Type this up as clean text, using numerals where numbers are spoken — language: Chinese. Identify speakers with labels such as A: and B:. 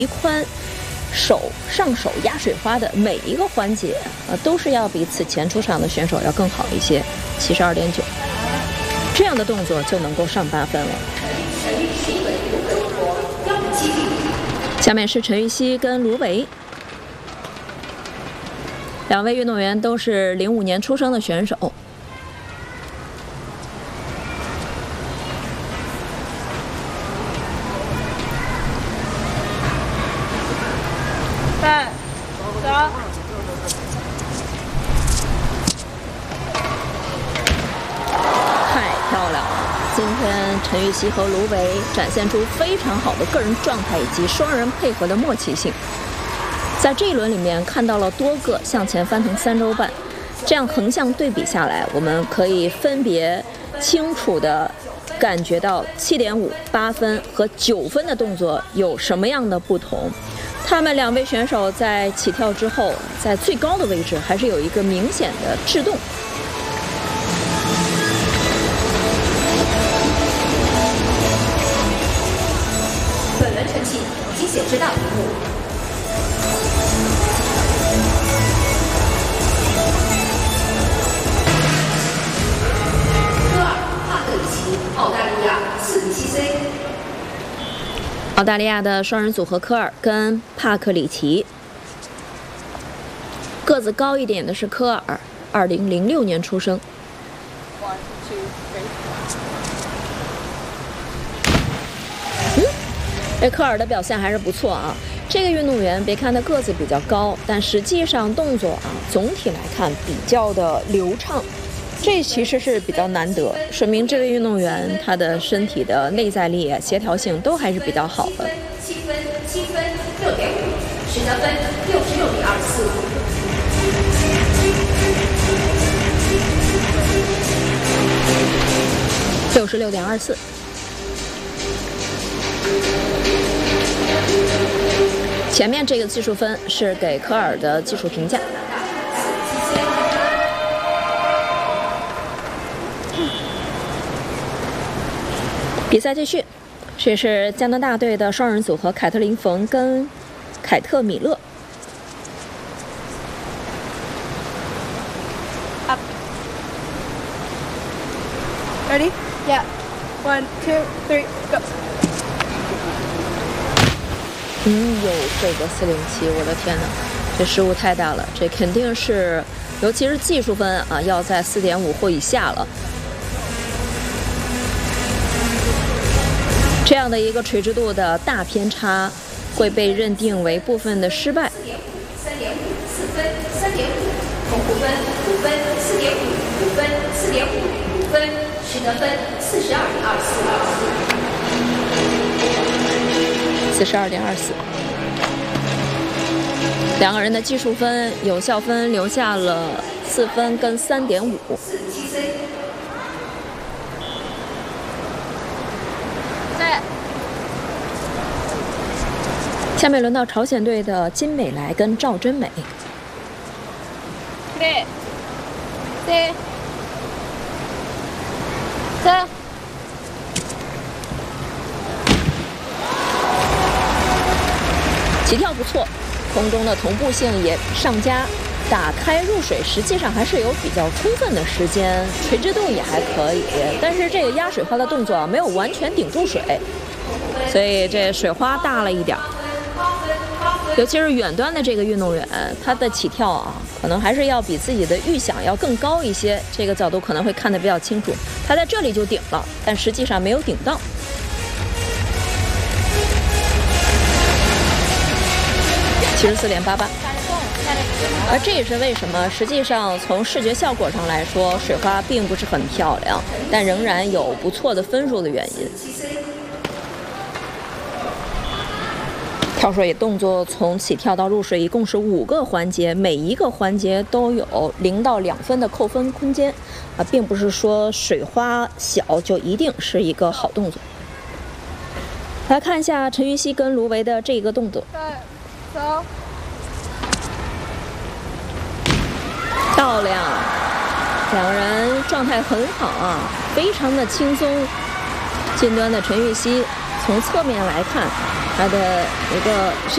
A: 宽上手压水花的每一个环节都是要比此前出场的选手要更好一些，72.9，这样的动作就能够上8分了。下面是陈芋汐跟卢维，两位运动员都是05年出生的选手。
B: 3、2。
A: 太漂亮了！今天陈芋汐和卢维展现出非常好的个人状态以及双人配合的默契性。在这一轮里面看到了多个向前翻腾3周半，这样横向对比下来，我们可以分别清楚地感觉到7.5、8分和9分的动作有什么样的不同。他们2位选手在起跳之后，在最高的位置还是有一个明显的制动。
C: 本轮成绩已经显示大屏幕。科尔帕特里奇，澳大利亚47C。
A: 澳大利亚的双人组合科尔跟帕克里奇，个子高一点的是科尔，2006年出生。这科尔的表现还是不错啊。这个运动员别看他个子比较高，但实际上动作总体来看比较的流畅。这其实是比较难得，说明这位运动员他的身体的内在力协调性都还是比较好的。
C: 7分6.5，实得分
A: 66.24。前面这个技术分是给科尔的技术评价。比赛继续，这是加拿大队的双人组合凯特琳·冯跟凯特·米勒。
B: Up. Ready? Yeah. 1, 2, 3, go.
A: 这个407，我的天哪，这失误太大了，这肯定是，尤其是技术分要在4.5或以下了。这样的一个垂直度的大偏差会被认定为部分的失败。
C: 3.5、4分、3.5，同5分、5分、4.5、5分、4.5、5分，实得分
A: 42.24。两个人的技术分、有效分留下了4分跟3.5。下面轮到朝鲜队的金美来跟赵真美。
B: 3、4、
A: 起跳不错，空中的同步性也上佳，打开入水实际上还是有比较充分的时间，垂直度也还可以，但是这个压水花的动作没有完全顶住水，所以这水花大了一点。尤其是远端的这个运动员，他的起跳可能还是要比自己的预想要更高一些，这个角度可能会看得比较清楚。他在这里就顶了，但实际上没有顶到。74.88，而这也是为什么实际上从视觉效果上来说，水花并不是很漂亮，但仍然有不错的分数的原因。跳水动作从起跳到入水一共是5个环节，每一个环节都有0到2分的扣分空间，并不是说水花小就一定是一个好动作。来看一下陈芋汐跟卢维的这个动作，漂亮，两人状态很好非常的轻松。近端的陈芋汐从侧面来看，她的一个